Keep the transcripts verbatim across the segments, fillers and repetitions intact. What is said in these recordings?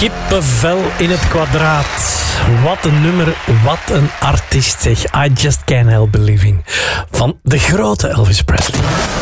Kippenvel in het kwadraat. Wat een nummer, wat een artiest zeg. I Just Can't Help Believing. Van de grote Elvis Presley.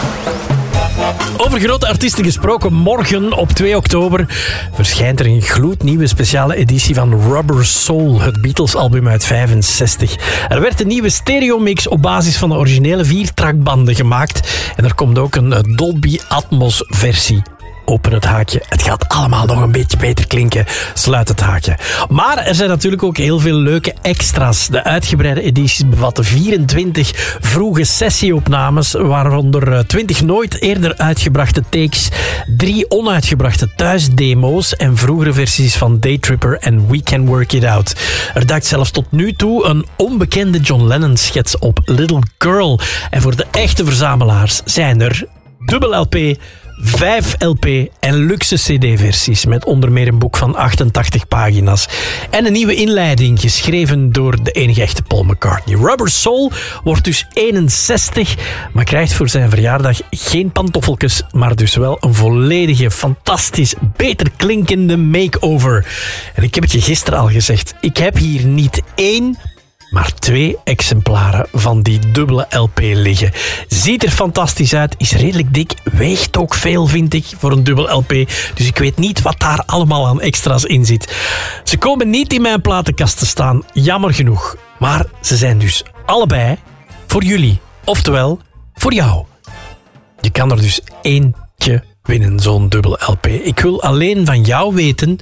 Over grote artiesten gesproken, morgen op twee oktober verschijnt er een gloednieuwe speciale editie van Rubber Soul, het Beatles-album uit vijfenzestig. Er werd een nieuwe stereomix op basis van de originele viertrakbanden gemaakt en er komt ook een Dolby Atmos versie. Open het haakje. Het gaat allemaal nog een beetje beter klinken. Sluit het haakje. Maar er zijn natuurlijk ook heel veel leuke extra's. De uitgebreide edities bevatten vierentwintig vroege sessieopnames, waaronder twintig nooit eerder uitgebrachte takes, drie onuitgebrachte thuisdemo's en vroegere versies van Daytripper en We Can Work It Out. Er duikt zelfs tot nu toe een onbekende John Lennon-schets op, Little Girl. En voor de echte verzamelaars zijn er dubbel L P, vijf L P en luxe C D-versies met onder meer een boek van achtentachtig pagina's. En een nieuwe inleiding geschreven door de enige echte Paul McCartney. Rubber Soul wordt dus eenenzestig, maar krijgt voor zijn verjaardag geen pantoffeltjes, maar dus wel een volledige, fantastisch, beter klinkende makeover. En ik heb het je gisteren al gezegd, ik heb hier niet één, maar twee exemplaren van die dubbele L P liggen. Ziet er fantastisch uit, is redelijk dik, weegt ook veel, vind ik, voor een dubbel L P. Dus ik weet niet wat daar allemaal aan extra's in zit. Ze komen niet in mijn platenkast te staan, jammer genoeg. Maar ze zijn dus allebei voor jullie. Oftewel, voor jou. Je kan er dus eentje winnen, zo'n dubbel L P. Ik wil alleen van jou weten,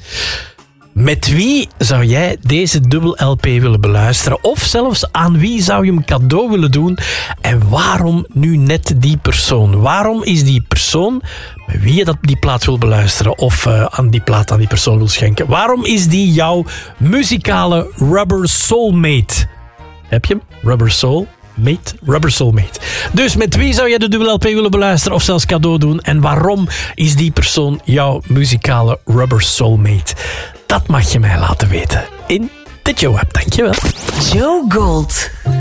met wie zou jij deze dubbel L P willen beluisteren? Of zelfs aan wie zou je hem cadeau willen doen? En waarom nu net die persoon? Waarom is die persoon met wie je dat, die plaat wil beluisteren of uh, aan die plaat aan die persoon wil schenken? Waarom is die jouw muzikale Rubber Soulmate? Heb je hem? Rubber Soul? Mate, Rubber Soulmate. Dus met wie zou jij de dubbel L P willen beluisteren of zelfs cadeau doen? En waarom is die persoon jouw muzikale Rubber Soulmate? Dat mag je mij laten weten in de Joe-app. Dankjewel. Joe Gold.